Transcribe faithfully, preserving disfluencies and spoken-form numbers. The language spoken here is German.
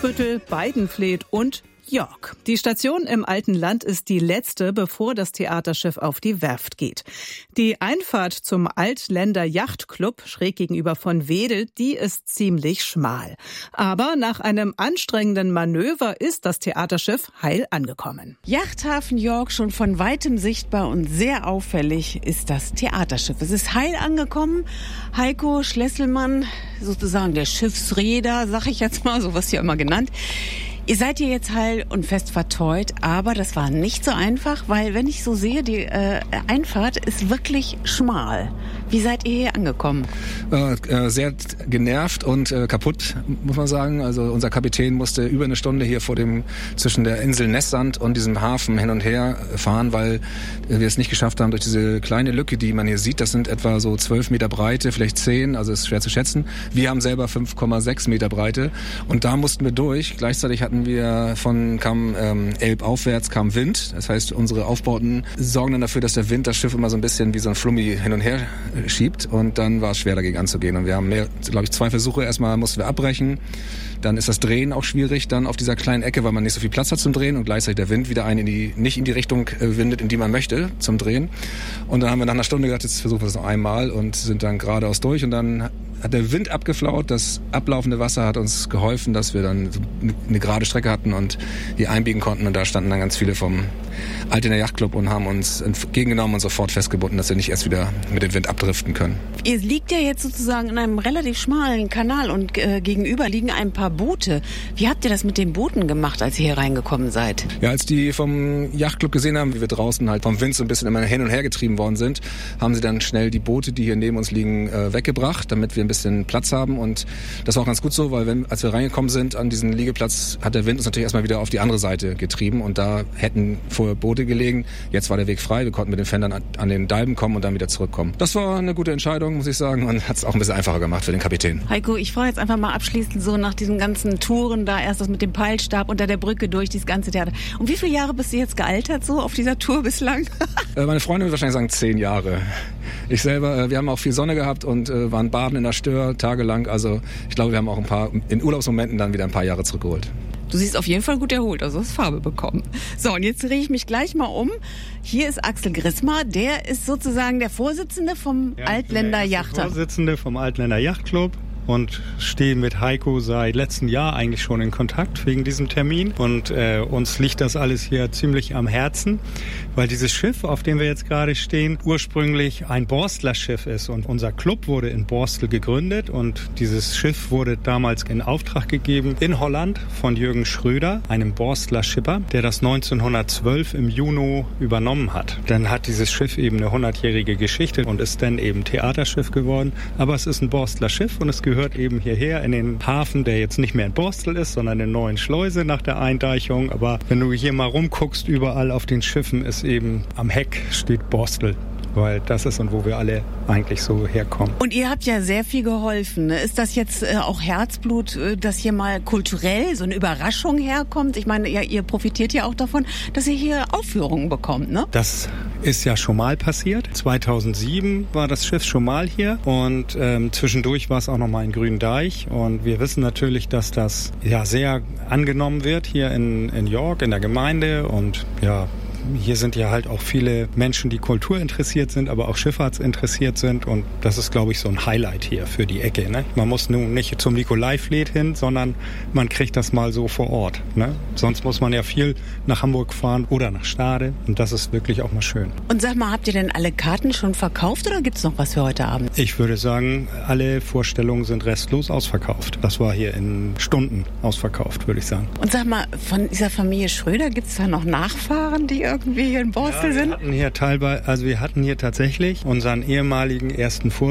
Brunsbüttel, Weidenfleet und York. Die Station im alten Land ist die letzte, bevor das Theaterschiff auf die Werft geht. Die Einfahrt zum Altländer Yachtclub schräg gegenüber von Wedel, die ist ziemlich schmal. Aber nach einem anstrengenden Manöver ist das Theaterschiff heil angekommen. Yachthafen York, schon von weitem sichtbar und sehr auffällig ist das Theaterschiff. Es ist heil angekommen. Heiko Schlesselmann, sozusagen der Schiffsreeder, sag ich jetzt mal, so was hier immer genannt. Ihr seid hier jetzt heil und fest verteut, aber das war nicht so einfach, weil, wenn ich so sehe, die äh, Einfahrt ist wirklich schmal. Wie seid ihr hier angekommen? Äh, äh, sehr genervt und äh, kaputt, muss man sagen. Also unser Kapitän musste über eine Stunde hier vor dem, zwischen der Insel Nessand und diesem Hafen hin und her fahren, weil äh, wir es nicht geschafft haben, durch diese kleine Lücke, die man hier sieht, das sind etwa so zwölf Meter Breite, vielleicht zehn, also ist schwer zu schätzen. Wir haben selber fünf Komma sechs Meter Breite und da mussten wir durch. Gleichzeitig hatten wir von, kam ähm, Elb aufwärts, kam Wind. Das heißt, unsere Aufbauten sorgen dann dafür, dass der Wind das Schiff immer so ein bisschen wie so ein Flummi hin und her schiebt und dann war es schwer, dagegen anzugehen. Und wir haben mehr, glaube ich, zwei Versuche. Erstmal mussten wir abbrechen. Dann ist das Drehen auch schwierig, dann auf dieser kleinen Ecke, weil man nicht so viel Platz hat zum Drehen und gleichzeitig der Wind wieder einen in die, nicht in die Richtung äh, windet, in die man möchte, zum Drehen. Und dann haben wir nach einer Stunde gedacht, jetzt versuchen wir es noch einmal und sind dann geradeaus durch und dann hat der Wind abgeflaut, das ablaufende Wasser hat uns geholfen, dass wir dann eine gerade Strecke hatten und hier einbiegen konnten und da standen dann ganz viele vom Altländer Yachtclub und haben uns entgegengenommen und sofort festgebunden, dass wir nicht erst wieder mit dem Wind abdriften können. Ihr liegt ja jetzt sozusagen in einem relativ schmalen Kanal und äh, gegenüber liegen ein paar Boote. Wie habt ihr das mit den Booten gemacht, als ihr hier reingekommen seid? Ja, als die vom Yachtclub gesehen haben, wie wir draußen halt vom Wind so ein bisschen immer hin und her getrieben worden sind, haben sie dann schnell die Boote, die hier neben uns liegen, äh, weggebracht, damit wir ein bisschen Platz haben und das war auch ganz gut so, weil wenn, als wir reingekommen sind an diesen Liegeplatz, hat der Wind uns natürlich erstmal wieder auf die andere Seite getrieben und da hätten vorher Boote gelegen. Jetzt war der Weg frei, wir konnten mit den Fendern an, an den Dalben kommen und dann wieder zurückkommen. Das war eine gute Entscheidung, muss ich sagen, und hat es auch ein bisschen einfacher gemacht für den Kapitän. Heiko, ich frage jetzt einfach mal abschließend so nach diesen ganzen Touren da, erst das mit dem Peilstab unter der Brücke durch, dieses ganze Theater. Und wie viele Jahre bist du jetzt gealtert so auf dieser Tour bislang? Meine Freundin würde wahrscheinlich sagen zehn Jahre. Ich selber, wir haben auch viel Sonne gehabt und äh, waren baden in der Stör tagelang. Also ich glaube, wir haben auch ein paar, in Urlaubsmomenten dann wieder ein paar Jahre zurückgeholt. Du siehst auf jeden Fall gut erholt, also hast Farbe bekommen. So, und jetzt drehe ich mich gleich mal um. Hier ist Axel Grissmar, der ist sozusagen der Vorsitzende vom ja, Altländer Yachtclub. Vorsitzende vom Altländer Yachtclub. Und stehe mit Heiko seit letztem Jahr eigentlich schon in Kontakt wegen diesem Termin. Und äh, uns liegt das alles hier ziemlich am Herzen, weil dieses Schiff, auf dem wir jetzt gerade stehen, ursprünglich ein Borstler Schiff ist. Und unser Club wurde in Borstel gegründet und dieses Schiff wurde damals in Auftrag gegeben in Holland von Jürgen Schröder, einem Borstler Schipper, der das neunzehnhundertzwölf im Juni übernommen hat. Dann hat dieses Schiff eben eine hundertjährige Geschichte und ist dann eben Theaterschiff geworden. Aber es ist ein Borstler Schiff und es gehört gehört eben hierher in den Hafen, der jetzt nicht mehr in Borstel ist, sondern in Neuen Schleuse nach der Eindeichung. Aber wenn du hier mal rumguckst, überall auf den Schiffen ist eben am Heck steht Borstel. Weil das ist und wo wir alle eigentlich so herkommen. Und ihr habt ja sehr viel geholfen. Ne? Ist das jetzt äh, auch Herzblut, äh, dass hier mal kulturell so eine Überraschung herkommt? Ich meine, ja, ihr profitiert ja auch davon, dass ihr hier Aufführungen bekommt, ne? Das ist ja schon mal passiert. zweitausendsieben war das Schiff schon mal hier und ähm, zwischendurch war es auch noch mal in Gründeich. Und wir wissen natürlich, dass das ja sehr angenommen wird hier in, in York, in der Gemeinde und ja, hier sind ja halt auch viele Menschen, die kulturinteressiert sind, aber auch schifffahrtsinteressiert sind. Und das ist, glaube ich, so ein Highlight hier für die Ecke. Ne? Man muss nun nicht zum Nikolai-Fleet hin, sondern man kriegt das mal so vor Ort. Ne? Sonst muss man ja viel nach Hamburg fahren oder nach Stade. Und das ist wirklich auch mal schön. Und sag mal, habt ihr denn alle Karten schon verkauft oder gibt's noch was für heute Abend? Ich würde sagen, alle Vorstellungen sind restlos ausverkauft. Das war hier in Stunden ausverkauft, würde ich sagen. Und sag mal, von dieser Familie Schröder gibt's da noch Nachfahren, die irgendwie hier in Borstel ja, wir sind? hatten hier teilweise, also wir hatten hier tatsächlich unseren ehemaligen ersten Vorsitzenden